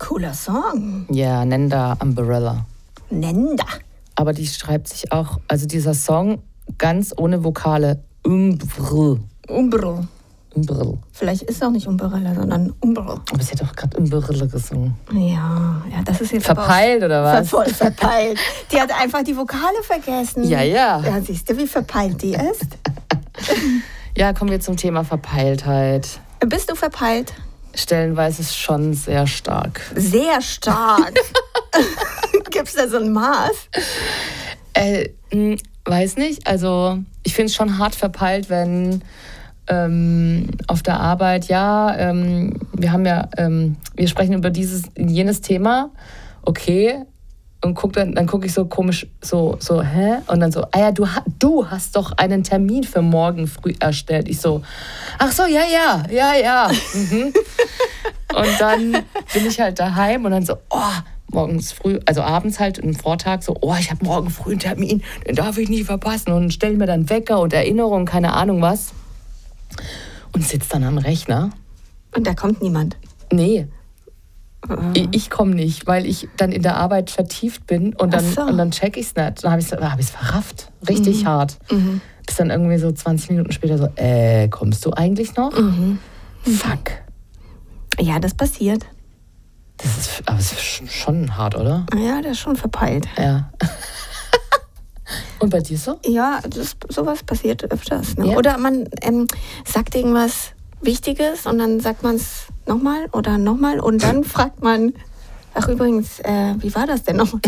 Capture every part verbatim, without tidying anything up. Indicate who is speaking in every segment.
Speaker 1: Cooler Song.
Speaker 2: Ja, Nenda Umbrella.
Speaker 1: Nenda.
Speaker 2: Aber die schreibt sich auch, also dieser Song ganz ohne Vokale. Umbrell.
Speaker 1: Umbrell.
Speaker 2: Umbrell.
Speaker 1: Vielleicht ist es auch nicht Umbrella, sondern Umbrell.
Speaker 2: Aber sie hat doch gerade Umbrella gesungen.
Speaker 1: Ja, ja, das ist jetzt
Speaker 2: Verpeilt oder was?
Speaker 1: Voll verpeilt. Die hat einfach die Vokale vergessen.
Speaker 2: Ja, ja.
Speaker 1: Ja, siehst du, wie verpeilt die ist?
Speaker 2: Ja, kommen wir zum Thema Verpeiltheit.
Speaker 1: Bist du verpeilt?
Speaker 2: Stellenweise ist schon sehr stark.
Speaker 1: Sehr stark. Gibt es da so ein Maß?
Speaker 2: Äh, mh, weiß nicht. Also ich finde es schon hart verpeilt, wenn ähm, auf der Arbeit, ja, ähm, wir haben ja, ähm, wir sprechen über dieses, jenes Thema, okay, und guck dann, dann gucke ich so komisch, so, so, hä? Und dann so, ah ja, du, du hast doch einen Termin für morgen früh erstellt. Ich so, ach so, ja, ja, ja, ja. Mhm. Und dann bin ich halt daheim und dann so, oh, morgens früh, also abends halt im Vortag so, oh, ich habe morgen früh einen Termin, den darf ich nicht verpassen. Und stelle mir dann Wecker und Erinnerungen, keine Ahnung was. Und sitze dann am Rechner.
Speaker 1: Und da kommt niemand?
Speaker 2: Nee. Ich, ich komme nicht, weil ich dann in der Arbeit vertieft bin und dann,
Speaker 1: so.
Speaker 2: und dann check ich es nicht. Dann habe ich es hab verrafft. Richtig
Speaker 1: mhm.
Speaker 2: hart.
Speaker 1: Mhm.
Speaker 2: Bis dann irgendwie so zwanzig Minuten später so, äh, kommst du eigentlich noch?
Speaker 1: Mhm.
Speaker 2: Fuck.
Speaker 1: Ja, das passiert.
Speaker 2: Das ist, aber es ist schon hart, oder?
Speaker 1: Ja, das ist schon verpeilt.
Speaker 2: Ja. Und bei dir so?
Speaker 1: Ja, das, sowas passiert öfters. Ne?
Speaker 2: Ja.
Speaker 1: Oder man ähm, sagt irgendwas Wichtiges und dann sagt man es nochmal oder nochmal und dann fragt man, ach übrigens, äh, wie war das denn nochmal?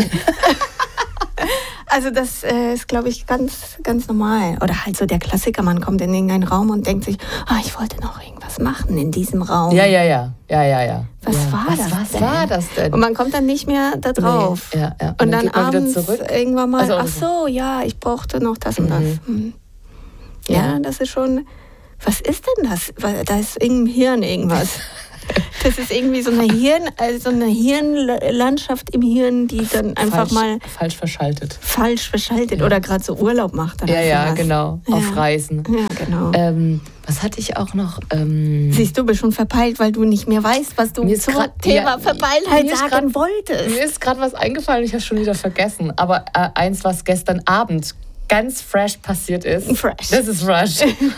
Speaker 1: Also das äh, ist, glaube ich, ganz, ganz normal. Oder halt so der Klassiker, man kommt in irgendeinen Raum und denkt sich, ah, ich wollte noch irgendwas machen in diesem Raum.
Speaker 2: Ja, ja, ja. Ja, ja, ja.
Speaker 1: Was
Speaker 2: ja.
Speaker 1: war
Speaker 2: was,
Speaker 1: das
Speaker 2: Was
Speaker 1: denn?
Speaker 2: war das denn?
Speaker 1: Und man kommt dann nicht mehr da drauf.
Speaker 2: Nee. Ja, ja. Und,
Speaker 1: Und,
Speaker 2: dann,
Speaker 1: dann,
Speaker 2: geht man wieder
Speaker 1: abends
Speaker 2: zurück.
Speaker 1: irgendwann mal,
Speaker 2: Also,
Speaker 1: ach so, ja, ich brauchte noch das und
Speaker 2: Mhm.
Speaker 1: das. Hm. Ja,
Speaker 2: Ja.
Speaker 1: das ist schon, was ist denn das? Weil da ist im Hirn irgendwas. Das ist irgendwie so eine Hirn, also eine Hirnlandschaft im Hirn, die dann einfach
Speaker 2: falsch,
Speaker 1: mal
Speaker 2: falsch verschaltet.
Speaker 1: falsch verschaltet
Speaker 2: Ja.
Speaker 1: oder gerade so Urlaub macht. Oder
Speaker 2: Ja, ja,
Speaker 1: sowas.
Speaker 2: genau.
Speaker 1: Ja.
Speaker 2: Auf Reisen.
Speaker 1: Ja, genau.
Speaker 2: Ähm, was hatte ich auch noch? Ähm,
Speaker 1: Siehst du, du bist schon verpeilt, weil du nicht mehr weißt, was du
Speaker 2: Mir ist
Speaker 1: zum
Speaker 2: grad-
Speaker 1: Thema
Speaker 2: ja,
Speaker 1: Verpeiltheit
Speaker 2: mir ist
Speaker 1: sagen
Speaker 2: grad-
Speaker 1: wolltest.
Speaker 2: Mir ist gerade was eingefallen, ich habe schon wieder vergessen. Aber äh, eins, was gestern Abend ganz fresh passiert ist.
Speaker 1: Fresh.
Speaker 2: Das ist fresh.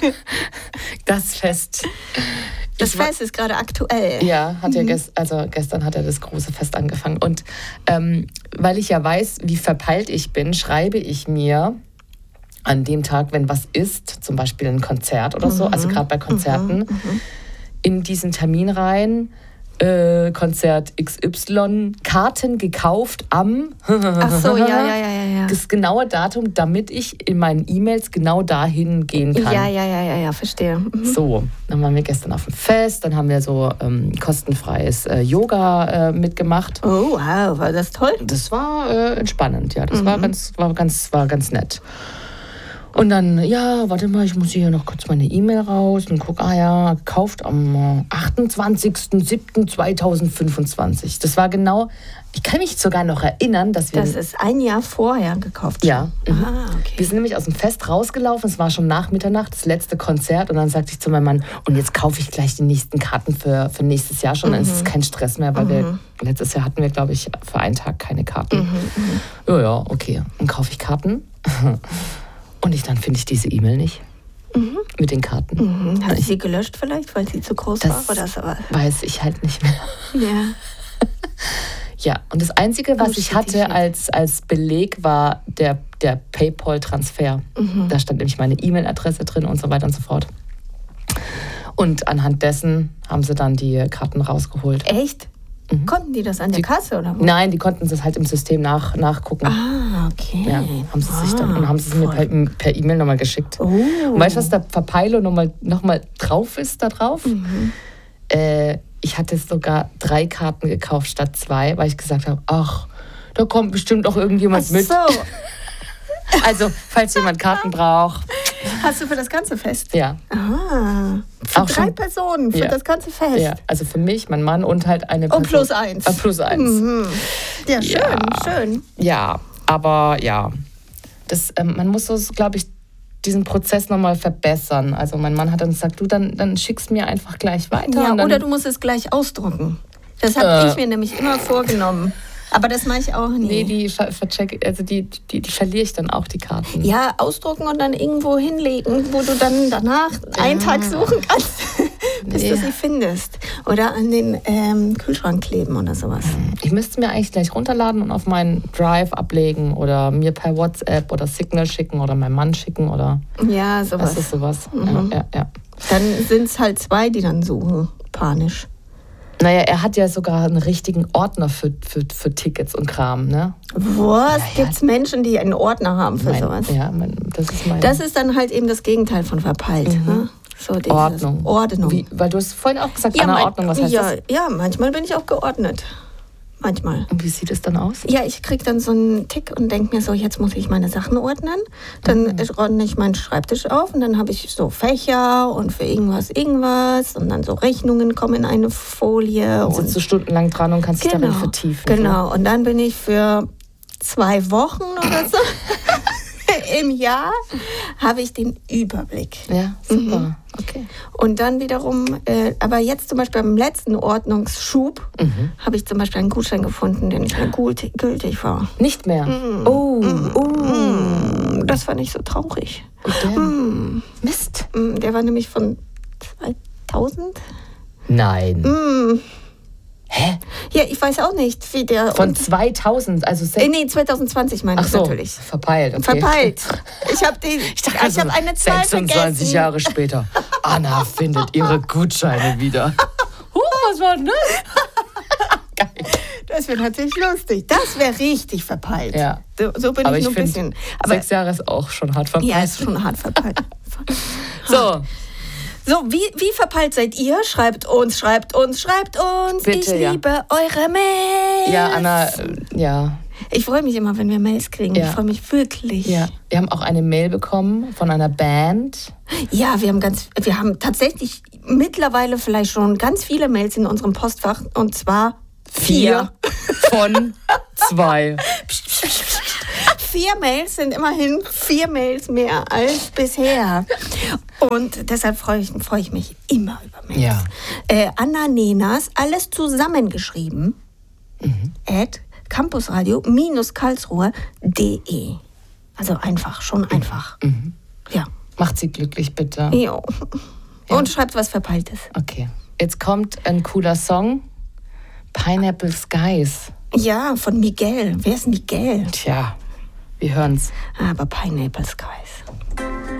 Speaker 2: Das Fest.
Speaker 1: Das
Speaker 2: Ich war-
Speaker 1: Fest ist gerade aktuell.
Speaker 2: Ja, hat ja gest, also gestern hat ja das große Fest angefangen. Und ähm, weil ich ja weiß, wie verpeilt ich bin, schreibe ich mir an dem Tag, wenn was ist, zum Beispiel ein Konzert oder so, also gerade bei Konzerten, in diesen Termin rein, äh, Konzert X Y, Karten gekauft am
Speaker 1: Ach so, ja, ja, ja, ja, ja.
Speaker 2: das genaue Datum, damit ich in meinen E-Mails genau dahin gehen kann.
Speaker 1: Ja, ja, ja, ja, ja, verstehe. Mhm.
Speaker 2: So, dann waren wir gestern auf dem Fest, dann haben wir so ähm, kostenfreies äh, Yoga äh, mitgemacht.
Speaker 1: Oh, wow, war das toll?
Speaker 2: Das war äh, entspannend, ja, das
Speaker 1: Mhm.
Speaker 2: war, ganz, war, ganz, war ganz nett. Und dann, ja, warte mal, ich muss hier noch kurz meine E-Mail raus und guck, ah ja, gekauft am äh, achtundzwanzigsten siebten zweitausendfünfundzwanzig. Das war genau, ich kann mich sogar noch erinnern, dass wir...
Speaker 1: Das ist ein Jahr vorher gekauft.
Speaker 2: Ja. Mhm.
Speaker 1: Ah, okay.
Speaker 2: Wir sind nämlich aus dem Fest rausgelaufen, es war schon nach Mitternacht, das letzte Konzert. Und dann sagte ich zu meinem Mann, und jetzt kaufe ich gleich die nächsten Karten für, für nächstes Jahr schon. Dann ist es kein Stress mehr, weil wir letztes Jahr hatten wir, glaube ich, für einen Tag keine Karten. Ja, ja, okay. Dann kaufe ich Karten. Und ich, dann finde ich diese E-Mail nicht. Mhm. Mit den Karten.
Speaker 1: Mhm. Hast du sie gelöscht vielleicht, weil sie zu groß
Speaker 2: Das
Speaker 1: war? Oder so?
Speaker 2: weiß ich halt nicht mehr.
Speaker 1: Ja.
Speaker 2: Ja, und das Einzige, was
Speaker 1: Oh,
Speaker 2: ich
Speaker 1: shit,
Speaker 2: hatte
Speaker 1: shit.
Speaker 2: als, als Beleg, war der, der PayPal-Transfer.
Speaker 1: Mhm.
Speaker 2: Da stand nämlich meine E-Mail-Adresse drin und so weiter und so fort. Und anhand dessen haben sie dann die Karten rausgeholt.
Speaker 1: Echt? Konnten die das an der
Speaker 2: Die-
Speaker 1: Kasse oder wo?
Speaker 2: Nein, die konnten das halt im System nach, nachgucken.
Speaker 1: Ah, okay.
Speaker 2: Ja, haben sie sich dann
Speaker 1: Ah,
Speaker 2: und haben sie es mir
Speaker 1: voll.
Speaker 2: per, per E-Mail nochmal geschickt.
Speaker 1: Oh.
Speaker 2: Und weißt du, was da Verpeilo nochmal noch mal drauf ist da drauf?
Speaker 1: Mhm.
Speaker 2: Äh, ich hatte sogar drei Karten gekauft statt zwei, weil ich gesagt habe, ach, da kommt bestimmt auch irgendjemand
Speaker 1: Ach
Speaker 2: mit.
Speaker 1: so.
Speaker 2: Also, falls jemand Karten braucht.
Speaker 1: Hast du für das ganze Fest?
Speaker 2: Ja.
Speaker 1: Ah, für
Speaker 2: Auch
Speaker 1: drei
Speaker 2: schon-
Speaker 1: Personen, für
Speaker 2: Ja.
Speaker 1: das ganze Fest.
Speaker 2: ja. Also für mich, mein Mann und halt eine Person.
Speaker 1: Und plus eins.
Speaker 2: Äh, plus eins.
Speaker 1: Mhm. Ja, schön,
Speaker 2: Ja.
Speaker 1: schön.
Speaker 2: Ja, aber ja. Das, ähm, man muss so, glaube ich, diesen Prozess nochmal verbessern. Also mein Mann hat dann gesagt, du, dann, dann schickst mir einfach gleich weiter.
Speaker 1: Ja,
Speaker 2: und dann,
Speaker 1: oder du musst es gleich ausdrucken. Das habe
Speaker 2: Äh.
Speaker 1: ich mir nämlich immer vorgenommen. Aber das mache ich auch nie.
Speaker 2: Nee, die ver vercheck, also die, die, die verliere ich dann auch, die Karten.
Speaker 1: Ja, ausdrucken und dann irgendwo hinlegen, wo du dann danach einen Tag suchen kannst, bis
Speaker 2: Nee.
Speaker 1: du sie findest. Oder an den ähm, Kühlschrank kleben oder sowas.
Speaker 2: Ich müsste mir eigentlich gleich runterladen und auf meinen Drive ablegen oder mir per WhatsApp oder Signal schicken oder meinem Mann schicken oder
Speaker 1: Ja, sowas.
Speaker 2: was ist sowas.
Speaker 1: Mhm.
Speaker 2: Ja, ja, ja.
Speaker 1: Dann sind es halt zwei, die dann suchen. Panisch.
Speaker 2: Naja, er hat ja sogar einen richtigen Ordner für, für, für Tickets und Kram, ne?
Speaker 1: Was? Gibt es Menschen, die einen Ordner haben für
Speaker 2: Mein,
Speaker 1: sowas?
Speaker 2: ja, mein, das ist mein...
Speaker 1: Das ist dann halt eben das Gegenteil von verpeilt. Ne? So dieses
Speaker 2: Ordnung.
Speaker 1: Ordnung.
Speaker 2: Wie, weil du hast vorhin auch gesagt,
Speaker 1: ja,
Speaker 2: Anna,
Speaker 1: mein-
Speaker 2: Ordnung, was heißt
Speaker 1: ja,
Speaker 2: das?
Speaker 1: ja, manchmal bin ich auch geordnet. Manchmal.
Speaker 2: Und wie sieht es dann aus?
Speaker 1: Ja, ich krieg dann so einen Tick und denke mir so, jetzt muss ich meine Sachen ordnen. Dann
Speaker 2: Mhm.
Speaker 1: ordne ich meinen Schreibtisch auf und dann habe ich so Fächer und für irgendwas irgendwas und dann so Rechnungen kommen in eine Folie.
Speaker 2: Dann
Speaker 1: Und
Speaker 2: sitzt du stundenlang dran und kannst dich darin vertiefen.
Speaker 1: Genau, und dann bin ich für zwei Wochen oder so im Jahr habe ich den Überblick.
Speaker 2: Ja, super.
Speaker 1: Mhm.
Speaker 2: Okay.
Speaker 1: Und dann wiederum, äh, aber jetzt zum Beispiel beim letzten Ordnungsschub
Speaker 2: Mhm.
Speaker 1: habe ich zum Beispiel einen Gutschein gefunden, der nicht mehr gulti- gültig war.
Speaker 2: Nicht mehr.
Speaker 1: Mhm.
Speaker 2: Oh, oh.
Speaker 1: Das fand ich so traurig.
Speaker 2: Und der?
Speaker 1: Mm,
Speaker 2: Mist.
Speaker 1: mm, Der war nämlich von zweitausend.
Speaker 2: Nein.
Speaker 1: Mm.
Speaker 2: Hä?
Speaker 1: Ja, ich weiß auch nicht, wie der...
Speaker 2: Von zweitausend, also
Speaker 1: äh,
Speaker 2: sech-
Speaker 1: nee, zwanzig zwanzig meine
Speaker 2: Ach
Speaker 1: ich
Speaker 2: so,
Speaker 1: natürlich.
Speaker 2: verpeilt. Okay.
Speaker 1: Verpeilt. Ich habe die,
Speaker 2: Ich dachte,
Speaker 1: ich habe eine Zahl
Speaker 2: sechsundzwanzig
Speaker 1: vergessen.
Speaker 2: Jahre später. Anna findet ihre Gutscheine wieder. Huh, was war denn das? Geil.
Speaker 1: Das wäre natürlich lustig. Das wäre richtig verpeilt.
Speaker 2: Ja.
Speaker 1: So, so bin
Speaker 2: Aber
Speaker 1: ich
Speaker 2: ich
Speaker 1: nur ein
Speaker 2: finde,
Speaker 1: bisschen. Aber
Speaker 2: sechs Jahre ist auch schon hart verpeilt.
Speaker 1: ja, ist schon hart verpeilt.
Speaker 2: So,
Speaker 1: So, wie, wie verpeilt seid ihr? Schreibt uns, schreibt uns, schreibt uns.
Speaker 2: Bitte,
Speaker 1: ich
Speaker 2: ja.
Speaker 1: liebe eure Mails.
Speaker 2: ja, Anna, äh, ja,
Speaker 1: Ich freue mich immer, wenn wir Mails kriegen.
Speaker 2: Ja.
Speaker 1: Ich freue mich wirklich.
Speaker 2: ja. Wir haben auch eine Mail bekommen von einer Band.
Speaker 1: Ja, wir haben ganz, wir haben tatsächlich mittlerweile vielleicht schon ganz viele Mails in unserem Postfach und zwar vier.
Speaker 2: von zwei.
Speaker 1: Vier Mails sind immerhin vier Mails mehr als bisher. Und deshalb freue ich, freue ich mich immer über Mails.
Speaker 2: Ja.
Speaker 1: Äh, Anna Nenas, alles zusammengeschrieben,
Speaker 2: Mhm.
Speaker 1: at campusradio-karlsruhe punkt de. Also einfach, schon einfach.
Speaker 2: Mhm.
Speaker 1: Ja.
Speaker 2: Macht sie glücklich, bitte.
Speaker 1: Jo. Und schreibt was Verpeiltes.
Speaker 2: Okay. Jetzt kommt ein cooler Song. Pineapple Skies.
Speaker 1: Ja, von Miguel. Wer ist Miguel?
Speaker 2: Tja, wir hören's.
Speaker 1: Aber Pineapple Skies.